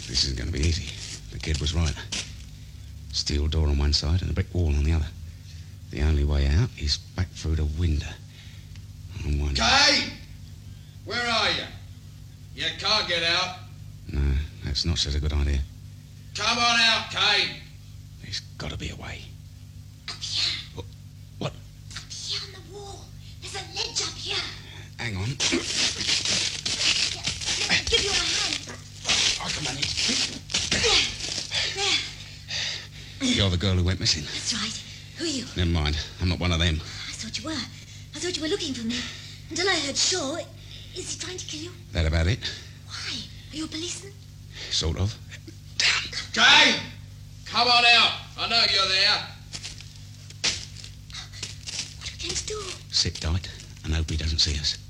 This isn't going to be easy. The kid was right. Steel door on one side and a brick wall on the other. The only way out is back through the window. Kane! Where are you? You can't get out. No, that's not such a good idea. Come on out, Kane. There's got to be a way. Up here. What? Up here on the wall. There's a ledge up here. Hang on. Let me give you a hand. I can manage. There. You're the girl who went missing. That's right. Who are you? Never mind. I'm not one of them. I thought you were. I thought you were looking for me. Until I heard Shaw. Is he trying to kill you? That about it? Why? Are you a policeman? Sort of. Damn. Kane! Come on out. I know you're there. What are we going to do? Sit tight and hope he doesn't see us.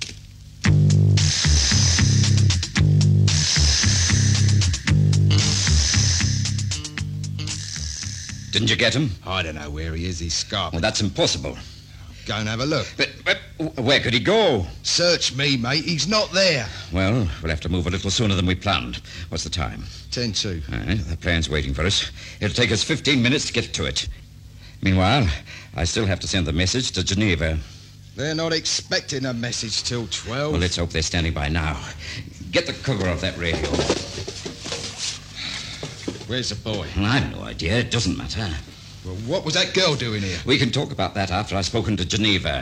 Didn't you get him? I don't know where he is. He's scarped. Well, that's impossible. Go and have a look. But where could he go? Search me, mate. He's not there. Well, we'll have to move a little sooner than we planned. What's the time? 10-2. All right, the plane's waiting for us. It'll take us 15 minutes to get to it. Meanwhile, I still have to send the message to Geneva. They're not expecting a message till 12. Well, let's hope they're standing by now. Get the cover off that radio. Where's the boy? Well, I've no idea. It doesn't matter. Well, what was that girl doing here? We can talk about that after I've spoken to Geneva.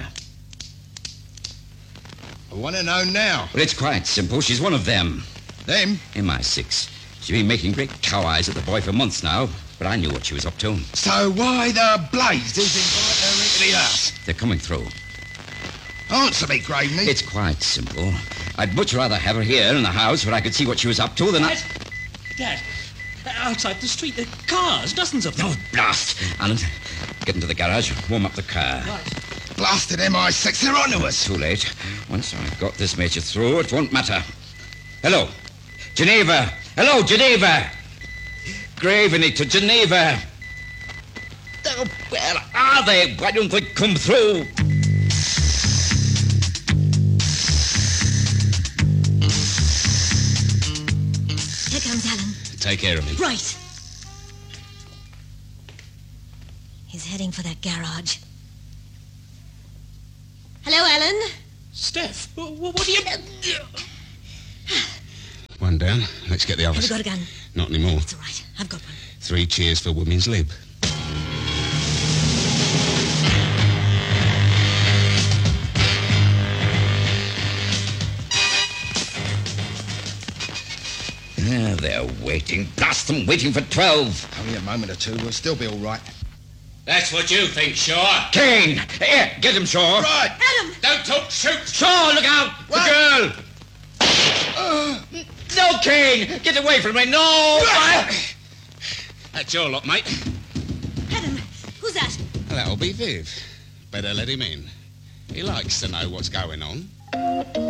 I want to know now. Well, it's quite simple. She's one of them. Them? MI6. She's been making great cow eyes at the boy for months now, but I knew what she was up to. So why the blazes invite her into the house? They're coming through. Answer me, Graveney. It's quite simple. I'd much rather have her here in the house where I could see what she was up to than Dad, outside the street, there are cars, dozens of them. Oh, blast! Alan, get into the garage, warm up the car. Right. Blasted MI6, they're onto us. Too late. Once I've got this major through, it won't matter. Hello, Geneva. Hello, Geneva. Graveney to Geneva. Oh, where are they? Why don't they come through? Here comes Alan. Take care of me. Right. He's heading for that garage. Hello, Alan. Steph, what are you... One down. Let's get the Have others. you got a gun? Not anymore. It's all right. I've got one. 3 cheers for women's lib. There they're waiting. Blast them, waiting for 12. Only a moment or two. We'll still be all right. That's what you think, Shaw. Kane! Here, get him, Shaw. Right. Adam! Don't talk, shoot. Shaw, look out! What? The girl! No, Kane! Get away from me! No! That's your lot, mate. Adam, who's that? That'll be Viv. Better let him in. He likes to know what's going on.